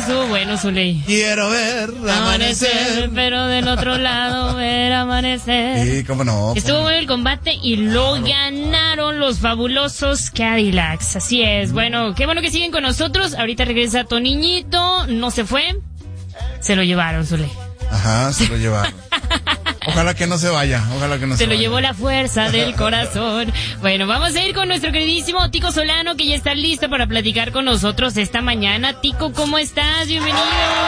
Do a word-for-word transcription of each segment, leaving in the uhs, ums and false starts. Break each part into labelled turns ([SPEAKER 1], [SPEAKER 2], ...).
[SPEAKER 1] estuvo bueno, Zuley.
[SPEAKER 2] Quiero ver amanecer, amanecer,
[SPEAKER 1] pero del otro lado ver amanecer.
[SPEAKER 2] Sí, cómo no.
[SPEAKER 1] Estuvo bueno el combate y lo ganaron los fabulosos Cadillacs. Así es. Bueno, qué bueno que siguen con nosotros. Ahorita regresa Toniñito. No se fue. Se lo llevaron, Zuley.
[SPEAKER 2] Ajá, se lo llevaron. Ojalá que no se vaya, ojalá que no se,
[SPEAKER 1] se
[SPEAKER 2] vaya.
[SPEAKER 1] Se lo llevó la fuerza del corazón. Bueno, vamos a ir con nuestro queridísimo Tico Solano, que ya está listo para platicar con nosotros esta mañana. Tico, ¿cómo estás? Bienvenido.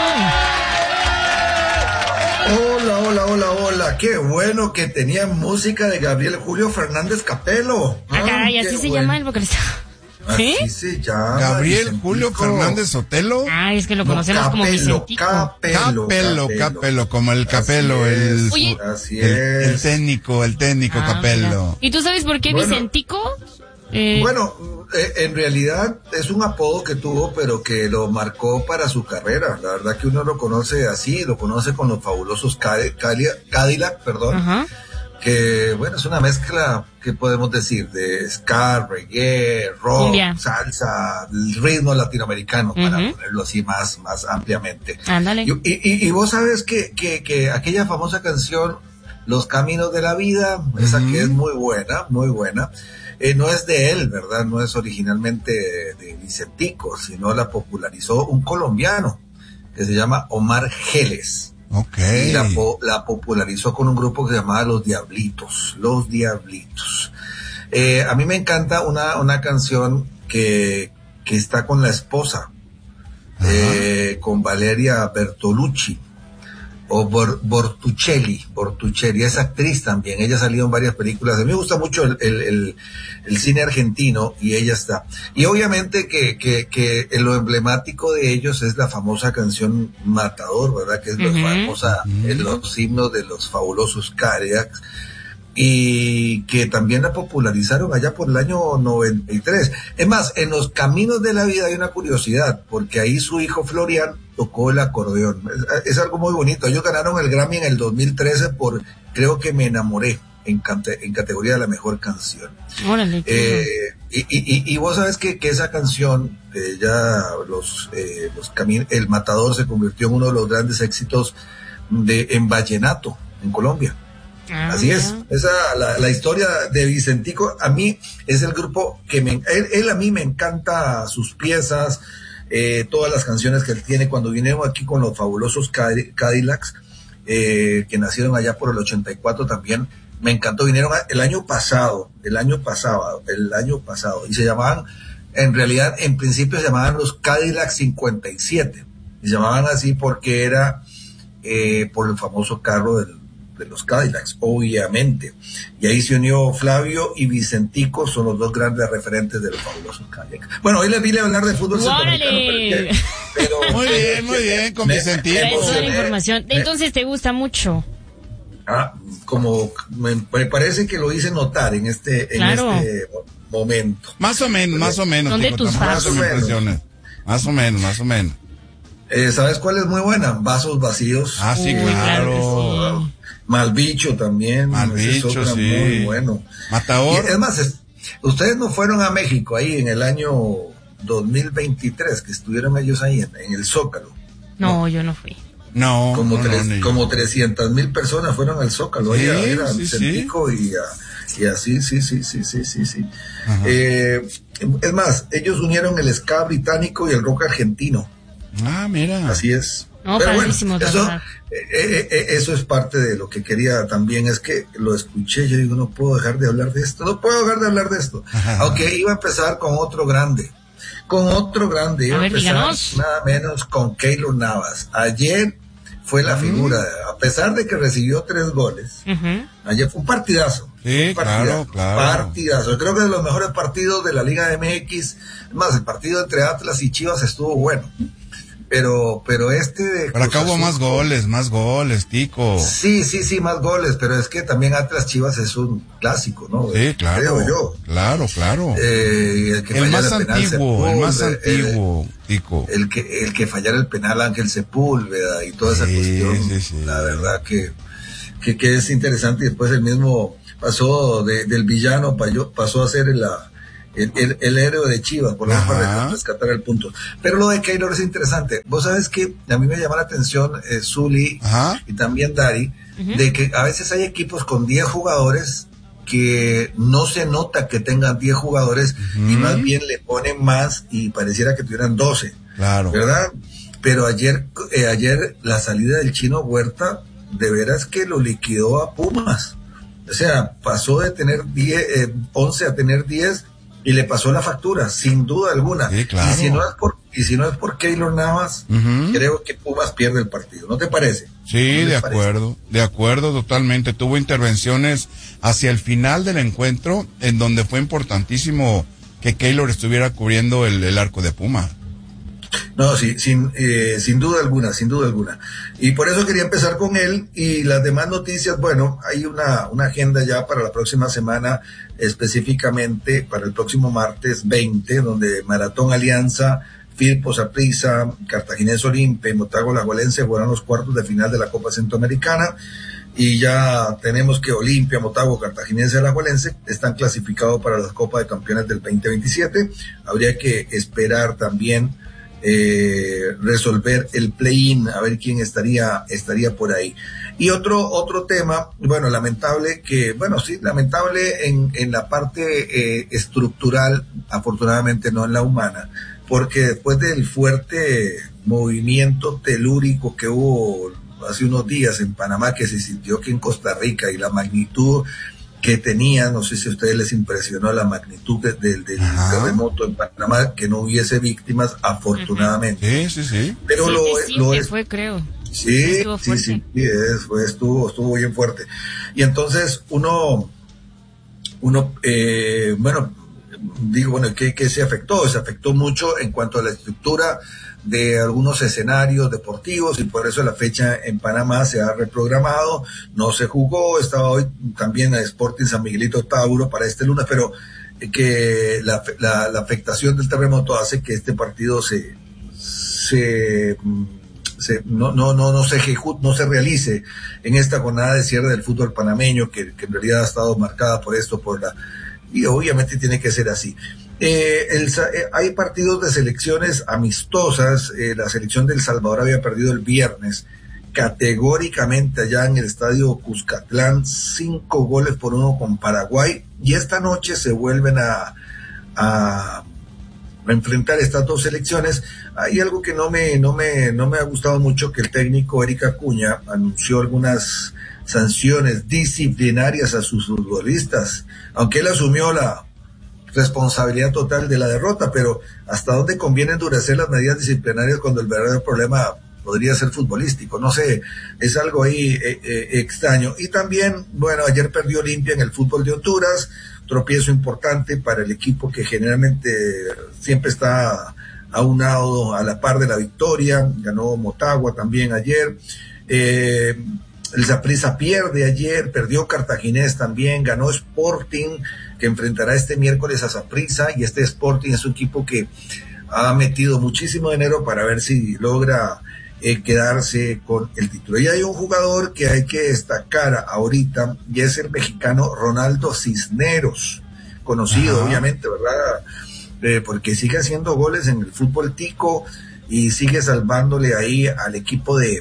[SPEAKER 3] Hola, hola, hola, hola. Qué bueno que tenía música de Gabriel Julio Fernández Capelo.
[SPEAKER 1] Ah, caray, así se bueno. llama el vocalista.
[SPEAKER 3] ¿Sí? Así se llama.
[SPEAKER 2] Gabriel Vicentico. Julio Fernández Sotelo.
[SPEAKER 1] Ah, es que lo conocemos no, Capelo, como Vicentico.
[SPEAKER 2] Capelo, Capelo, Capelo, como el Capelo, el,
[SPEAKER 1] Oye,
[SPEAKER 3] así
[SPEAKER 2] el,
[SPEAKER 3] es.
[SPEAKER 2] el técnico, el técnico ah, Capelo.
[SPEAKER 1] Mira. ¿Y tú sabes por qué bueno, Vicentico?
[SPEAKER 3] Eh... Bueno, eh, en realidad es un apodo que tuvo, pero que lo marcó para su carrera. La verdad que uno lo conoce así, lo conoce con los fabulosos Cadillac, Cadillac, perdón. Ajá. Que bueno, es una mezcla, ¿qué podemos decir? De ska, reggae, rock, Cumbia. salsa, el ritmo latinoamericano, uh-huh. para ponerlo así más, más ampliamente.
[SPEAKER 1] Ándale.
[SPEAKER 3] Y, y, y vos sabes que, que, que aquella famosa canción, Los Caminos de la Vida, uh-huh. esa que es muy buena, muy buena, eh, no es de él, ¿verdad? No es originalmente de Vicentico, sino la popularizó un colombiano que se llama Omar Geles.
[SPEAKER 2] Okay.
[SPEAKER 3] Y la, la popularizó con un grupo que se llamaba Los Diablitos, Los Diablitos. Eh, a mí me encanta una, una canción que, que está con la esposa, eh, con Valeria Bertolucci, o Bor, Bortuccelli, Bortuccelli, es actriz también, ella ha salido en varias películas. A mí me gusta mucho el, el, el, el cine argentino y ella está. Y obviamente que, que, que lo emblemático de ellos es la famosa canción Matador, ¿verdad? Que es uh-huh. la famosa, uh-huh. los himnos de los fabulosos Cadillacs, y que también la popularizaron allá por el año noventa y tres. Es más, en Los Caminos de la Vida hay una curiosidad, porque ahí su hijo Florian tocó el acordeón. Es, es algo muy bonito. Ellos ganaron el Grammy en el dos mil trece por Creo que me enamoré, en, cante, en categoría de la mejor canción.
[SPEAKER 1] Órale,
[SPEAKER 3] eh, y, y, y vos sabes que, que esa canción, eh, ya los, eh, los camin- El Matador se convirtió en uno de los grandes éxitos de, en vallenato, en Colombia. Ah, Así es, esa la, la historia de Vicentico. A mí es el grupo que me, él, él a mí me encanta sus piezas, eh, todas las canciones que él tiene. Cuando vinieron aquí con los fabulosos Cadillacs, eh, que nacieron allá por el ochenta y cuatro también, me encantó. Vinieron el año pasado, el año pasado, el año pasado, y se llamaban, en realidad, en principio se llamaban los Cadillacs cincuenta y siete, y se llamaban así porque era eh, por el famoso carro del de los Cadillacs, obviamente. Y ahí se unió Flavio y Vicentico, son los dos grandes referentes de los fabulosos Cadillacs. Bueno, hoy les vine a hablar de fútbol centroamericano, pero, pero
[SPEAKER 2] muy bien, muy bien, con
[SPEAKER 3] me,
[SPEAKER 2] Vicentico.
[SPEAKER 1] Me, toda la información. Entonces, ¿te gusta mucho?
[SPEAKER 3] Ah, como me, me parece que lo hice notar en este, en
[SPEAKER 1] claro.
[SPEAKER 3] este momento.
[SPEAKER 2] Más o menos, más o menos.
[SPEAKER 1] ¿Dónde tus
[SPEAKER 2] más o menos, más o menos, más o menos.
[SPEAKER 3] Eh, ¿Sabes cuál es muy buena? Vasos Vacíos.
[SPEAKER 2] Ah, sí,
[SPEAKER 1] Uy,
[SPEAKER 2] claro.
[SPEAKER 1] claro sí.
[SPEAKER 3] Malbicho también.
[SPEAKER 2] Malbicho, es sí.
[SPEAKER 3] Muy bueno.
[SPEAKER 2] Matador.
[SPEAKER 3] Y es más, es, ustedes no fueron a México ahí en el año dos mil veintitrés, que estuvieron ellos ahí en, en el Zócalo.
[SPEAKER 1] No, no, yo no fui.
[SPEAKER 2] No,
[SPEAKER 3] como,
[SPEAKER 2] no,
[SPEAKER 3] tres,
[SPEAKER 2] no,
[SPEAKER 3] como trescientas mil personas fueron al Zócalo, sí, ahí a ver a
[SPEAKER 2] sí,
[SPEAKER 3] Vicentico
[SPEAKER 2] sí.
[SPEAKER 3] y, a, y así, sí, sí, sí, sí, sí, sí. Eh, es más, ellos unieron el ska británico y el rock argentino.
[SPEAKER 2] Ah, mira.
[SPEAKER 3] Así es.
[SPEAKER 1] No,
[SPEAKER 3] pero bueno, eso, eh, eh, eso es parte de lo que quería también, es que lo escuché, yo digo, no puedo dejar de hablar de esto, no puedo dejar de hablar de esto, ajá. Aunque iba a empezar con otro grande, con otro grande, iba a, ver, a empezar díganos. Nada menos con Keylor Navas. Ayer fue la uh-huh. figura, a pesar de que recibió tres goles, uh-huh. ayer fue un partidazo.
[SPEAKER 2] Sí,
[SPEAKER 3] un partidazo,
[SPEAKER 2] claro, claro.
[SPEAKER 3] Partidazo, yo creo que de los mejores partidos de la Liga M X, más el partido entre Atlas y Chivas estuvo bueno. Pero, pero este de
[SPEAKER 2] Pero acá hubo más goles, más goles, Tico.
[SPEAKER 3] Sí, sí, sí, más goles, pero es que también Atlas Chivas es un clásico, ¿no?
[SPEAKER 2] Sí, claro.
[SPEAKER 3] Creo yo.
[SPEAKER 2] Claro, claro.
[SPEAKER 3] Eh, el que
[SPEAKER 2] el más
[SPEAKER 3] el
[SPEAKER 2] antiguo,
[SPEAKER 3] penal,
[SPEAKER 2] el más antiguo,
[SPEAKER 3] el,
[SPEAKER 2] Tico.
[SPEAKER 3] El que, el que fallara el penal Ángel Sepúlveda y toda esa sí, cuestión, sí, sí. La verdad que, que, que es interesante. Y después el mismo pasó de, del villano, pasó a ser la, el, el, el héroe de Chivas, por lo menos para rescatar el punto. Pero lo de Keylor es interesante. Vos sabes que a mí me llama la atención, eh, Zuli y también Dari, uh-huh. de que a veces hay equipos con diez jugadores que no se nota que tengan diez jugadores uh-huh. y más bien le ponen más y pareciera que tuvieran doce. Claro. ¿Verdad? Pero ayer, eh, ayer la salida del Chino Huerta, de veras que lo liquidó a Pumas. O sea, pasó de tener diez, eh, once a tener diez y le pasó la factura, sin duda alguna. Sí, claro. Y si no es por, y si no es por Keylor Navas, uh-huh. creo que Pumas pierde el partido. ¿No te parece?
[SPEAKER 2] Sí, de acuerdo, parece? de acuerdo totalmente. Tuvo intervenciones hacia el final del encuentro en donde fue importantísimo que Keylor estuviera cubriendo el, el arco de Puma.
[SPEAKER 3] No, sí, sin, eh, sin duda alguna, sin duda alguna. Y por eso quería empezar con él y las demás noticias. Bueno, hay una, una agenda ya para la próxima semana, específicamente para el próximo martes veinte, donde Maratón Alianza, Firpo Saprissa, Cartaginés Olimpia y Motagua Alajuelense jugarán los cuartos de final de la Copa Centroamericana. Y ya tenemos que Olimpia, Motagua, Cartaginés y Alajuelense están clasificados para la Copa de Campeones del veinte veintisiete. Habría que esperar también Eh, resolver el play-in, a ver quién estaría estaría por ahí. Y otro otro tema, bueno, lamentable que, bueno, sí, lamentable en, en la parte eh, estructural, afortunadamente no en la humana, porque después del fuerte movimiento telúrico que hubo hace unos días en Panamá, que se sintió que en Costa Rica, y la magnitud que tenía, no sé si a ustedes les impresionó la magnitud del, del, del terremoto en Panamá, que no hubiese víctimas, afortunadamente.
[SPEAKER 2] Sí, sí, sí.
[SPEAKER 3] Pero
[SPEAKER 1] sí,
[SPEAKER 3] lo,
[SPEAKER 1] sí,
[SPEAKER 3] lo
[SPEAKER 1] sí,
[SPEAKER 3] es,
[SPEAKER 1] fue, creo.
[SPEAKER 3] Sí, estuvo sí, fuerte. sí, sí, es, fue, estuvo, estuvo bien fuerte. Y entonces uno, uno, eh, bueno, digo, bueno, ¿qué, qué se afectó? Se afectó mucho en cuanto a la estructura de algunos escenarios deportivos y por eso la fecha en Panamá se ha reprogramado, no se jugó, estaba hoy también a Sporting San Miguelito Tauro para este lunes, pero que la, la, la afectación del terremoto hace que este partido se, se, se no, no, no, no se ejecute, no se realice en esta jornada de cierre del fútbol panameño, que, que en realidad ha estado marcada por esto, por la, y obviamente tiene que ser así. Eh, el, eh, hay partidos de selecciones amistosas. Eh, la selección de El Salvador había perdido el viernes categóricamente allá en el estadio Cuscatlán, cinco goles por uno con Paraguay, y esta noche se vuelven a, a, a enfrentar estas dos selecciones. Hay algo que no me, no me, no me ha gustado mucho, que el técnico Eric Acuña anunció algunas sanciones disciplinarias a sus futbolistas, aunque él asumió la responsabilidad total de la derrota, pero ¿hasta dónde conviene endurecer las medidas disciplinarias cuando el verdadero problema podría ser futbolístico? No sé, es algo ahí eh, eh, extraño. Y también, bueno, ayer perdió Olimpia en el fútbol de Honduras, tropiezo importante para el equipo que generalmente siempre está aunado a la par de la victoria. Ganó Motagua también ayer. Eh, el Saprissa pierde ayer, perdió Cartaginés también, ganó Sporting, que enfrentará este miércoles a Saprissa, y este Sporting es un equipo que ha metido muchísimo dinero para ver si logra eh, quedarse con el título. Y hay un jugador que hay que destacar ahorita, y es el mexicano Ronaldo Cisneros, conocido, ajá, obviamente, ¿verdad? Eh, porque sigue haciendo goles en el fútbol tico y sigue salvándole ahí al equipo de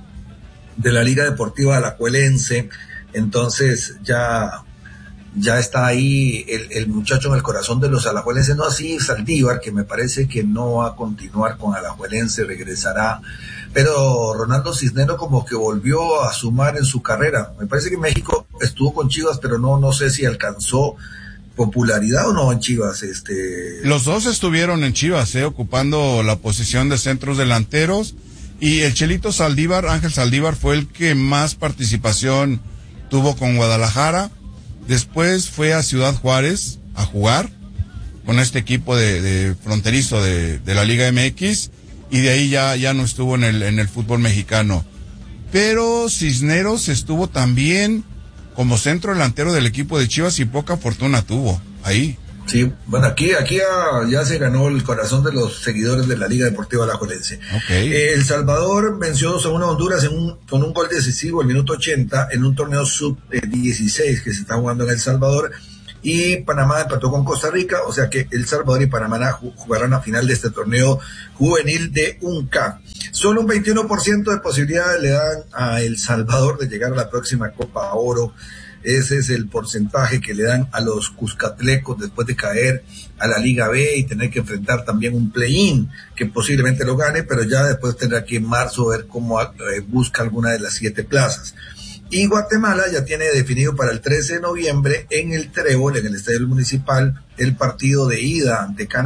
[SPEAKER 3] de la Liga Deportiva Alajuelense. Entonces ya ya está ahí el, el muchacho en el corazón de los alajuelenses, no así Saldívar, que me parece que no va a continuar con Alajuelense, regresará, pero Ronaldo Cisneros como que volvió a sumar en su carrera. Me parece que México estuvo con Chivas, pero no, no sé si alcanzó popularidad o no en Chivas. Este...
[SPEAKER 2] Los dos estuvieron en Chivas, eh, ocupando la posición de centros delanteros. Y el Chelito Saldívar, Ángel Saldívar, fue el que más participación tuvo con Guadalajara. Después fue a Ciudad Juárez a jugar con este equipo de, de fronterizo de, de la Liga M X, y de ahí ya, ya no estuvo en el, en el fútbol mexicano. Pero Cisneros estuvo también como centro delantero del equipo de Chivas y poca fortuna tuvo ahí.
[SPEAKER 3] Sí, bueno, aquí aquí ya, ya se ganó el corazón de los seguidores de la Liga Deportiva Alajuelense.
[SPEAKER 2] Okay.
[SPEAKER 3] Eh, El Salvador venció dos a uno a Honduras en un, con un gol decisivo al minuto ochenta en un torneo sub dieciséis que se está jugando en El Salvador, y Panamá empató con Costa Rica, o sea que El Salvador y Panamá jugarán la final de este torneo juvenil de UNCAP. Solo un veintiuno por ciento de posibilidades le dan a El Salvador de llegar a la próxima Copa Oro. Ese es el porcentaje que le dan a los cuscatlecos después de caer a la Liga B y tener que enfrentar también un play-in que posiblemente lo gane, pero ya después tendrá que en marzo ver cómo eh, busca alguna de las siete plazas. Y Guatemala ya tiene definido para el trece de noviembre en el Trébol, en el Estadio Municipal, el partido de ida ante Canadá.